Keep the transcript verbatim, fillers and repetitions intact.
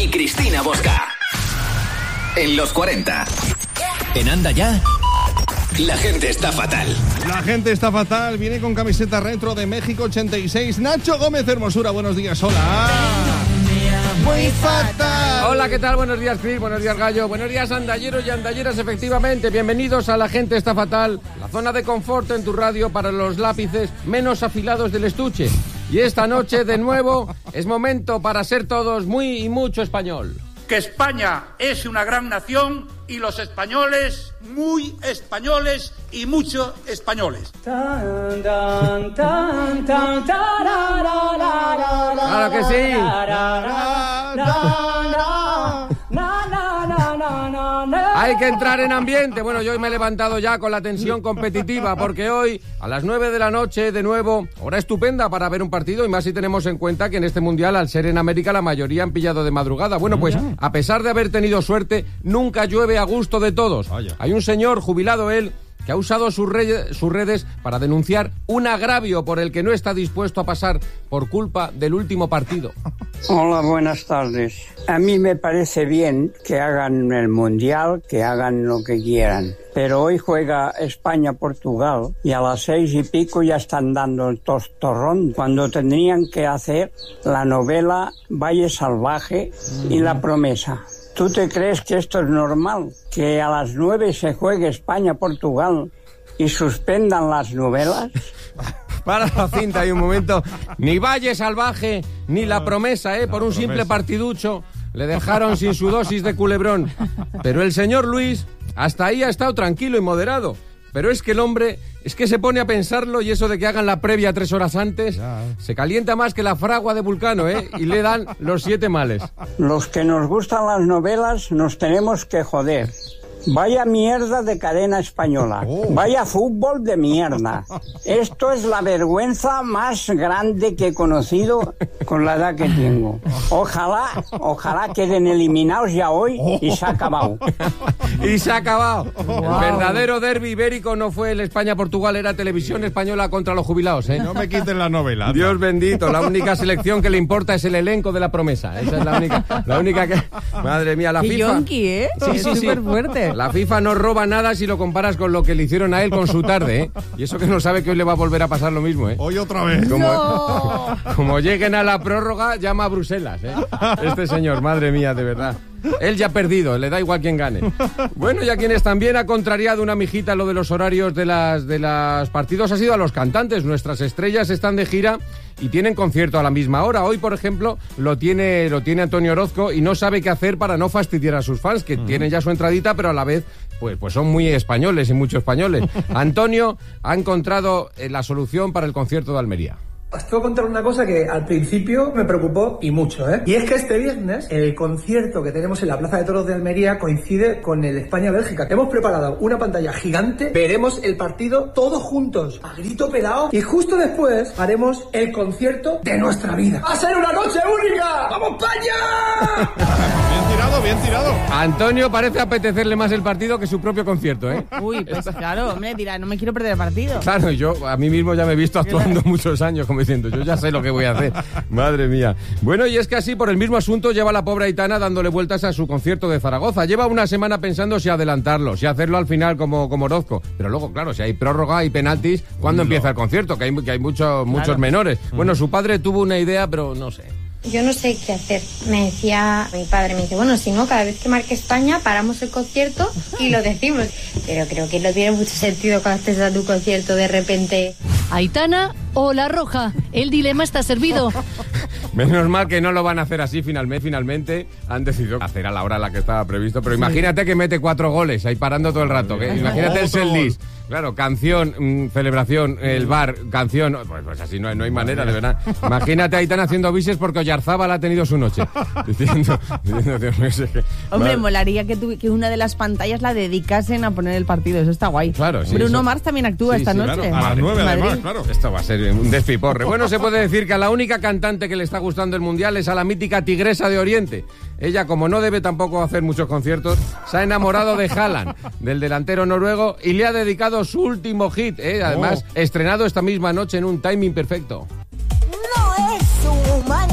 y Cristina Bosca. En los cuarenta. En Anda Ya. La gente está fatal. La gente está fatal. Viene con camiseta retro de México ochenta y seis. Nacho Gómez Hermosura, buenos días. Hola. Muy fatal. Hola, ¿qué tal? Buenos días, Cris. Buenos días, Gallo. Buenos días, andalleros y andalleras, efectivamente. Bienvenidos a La gente está fatal. La zona de confort en tu radio para los lápices menos afilados del estuche. Y esta noche, de nuevo, es momento para ser todos muy y mucho español. Que España es una gran nación y los españoles muy españoles y mucho españoles. Claro que sí. Hay que entrar en ambiente. Bueno, yo hoy me he levantado ya con la tensión competitiva porque hoy a las nueve de la noche, de nuevo, hora estupenda para ver un partido y más si tenemos en cuenta que en este Mundial, al ser en América, la mayoría han pillado de madrugada. Bueno, pues a pesar de haber tenido suerte, nunca llueve a gusto de todos. Hay un señor, jubilado él, que ha usado sus, re- sus redes para denunciar un agravio por el que no está dispuesto a pasar por culpa del último partido. Hola, buenas tardes. A mí me parece bien que hagan el Mundial, que hagan lo que quieran. Pero hoy juega España-Portugal y a las seis y pico ya están dando el tostorrón cuando tendrían que hacer la novela Valle Salvaje y La Promesa. ¿Tú te crees que esto es normal? ¿Que a las nueve se juegue España-Portugal y suspendan las novelas? Para la cinta hay un momento. Ni Valle Salvaje, ni La Promesa, ¿eh? Por un simple partiducho le dejaron sin su dosis de culebrón. Pero el señor Luis hasta ahí ha estado tranquilo y moderado. Pero es que el hombre, es que se pone a pensarlo y eso de que hagan la previa tres horas antes, ya, eh. se calienta más que la fragua de Vulcano, ¿eh? Y le dan los siete males. Los que nos gustan las novelas nos tenemos que joder. Vaya mierda de cadena española. Oh. Vaya fútbol de mierda. Esto es la vergüenza más grande que he conocido con la edad que tengo. Ojalá, ojalá queden eliminados ya hoy y se ha acabado. Y se ha acabado. Wow. El verdadero derbi ibérico no fue el España-Portugal, era Televisión Española contra los jubilados, ¿eh? No me quiten la novela. Dios bendito, la única selección que le importa es el elenco de La Promesa. Esa es la única, la única que... Madre mía, la Qué FIFA... yonki, ¿eh? Sí, sí, sí. Súper fuerte. La FIFA no roba nada si lo comparas con lo que le hicieron a él con su tarde, ¿eh? Y eso que no sabe que hoy le va a volver a pasar lo mismo, ¿eh? Hoy otra vez. Como, No. como lleguen a la prórroga, llama a Bruselas, ¿eh? Este señor, madre mía, de verdad. Él ya ha perdido, le da igual quién gane. Bueno, y a quienes también ha contrariado una mijita lo de los horarios de las de los partidos ha sido a los cantantes. Nuestras estrellas están de gira y tienen concierto a la misma hora. Hoy, por ejemplo, lo tiene lo tiene Antonio Orozco y no sabe qué hacer para no fastidiar a sus fans, que uh-huh. tienen ya su entradita, pero a la vez pues, pues son muy españoles y mucho españoles. Antonio ha encontrado eh, la solución para el concierto de Almería. Os tengo que contar una cosa que al principio me preocupó y mucho, ¿eh? Y es que este viernes el concierto que tenemos en la Plaza de Toros de Almería coincide con el España-Bélgica. Hemos preparado una pantalla gigante, veremos el partido todos juntos, a grito pelado, y justo después haremos el concierto de nuestra vida. ¡Va a ser una noche única! ¡Vamos, España! Bien tirado, bien tirado. Antonio parece apetecerle más el partido que su propio concierto, ¿eh? Uy, pues claro, hombre, dirá, no me quiero perder el partido. Claro, yo a mí mismo ya me he visto actuando muchos años como diciendo, yo ya sé lo que voy a hacer. Madre mía. Bueno, y es que así, por el mismo asunto, lleva la pobre Aitana dándole vueltas a su concierto de Zaragoza. Lleva una semana pensando si adelantarlo, si hacerlo al final como, como Orozco. Pero luego, claro, si hay prórroga y penaltis, ¿cuándo no. empieza el concierto? Que hay, que hay mucho, muchos claro. menores. Mm. Bueno, su padre tuvo una idea, pero no sé. Yo no sé qué hacer. Me decía mi padre, me dice, bueno, si no, cada vez que marque España, paramos el concierto y lo decimos. Pero creo que no tiene mucho sentido cuando estés a tu concierto de repente. Aitana o La Roja, el dilema está servido. Menos mal que no lo van a hacer así finalmente. Finalmente han decidido hacer a la hora a la que estaba previsto. Pero imagínate que mete cuatro goles ahí parando todo el rato. ¿eh? Imagínate el setlist. Claro, canción, mmm, celebración, el bar, canción. Pues, pues así no hay, no hay manera, de verdad. Imagínate a Aitana haciendo bises porque Oyarzábal ha tenido su noche. Diciendo, diciendo, Dios mío, es que, Hombre, mal. molaría que, tu, que una de las pantallas la dedicasen a poner el partido. Eso está guay. Claro, sí, Bruno eso... Mars también actúa sí, esta sí, noche. Claro, a las nueve además, claro. Esto va a ser un despiporre. Bueno, se puede decir que a la única cantante que le está gustando el Mundial es a la mítica Tigresa de Oriente. Ella, como no debe tampoco hacer muchos conciertos, se ha enamorado de Haaland, del delantero noruego, y le ha dedicado su último hit, ¿eh? Además, oh. estrenado esta misma noche en un timing perfecto.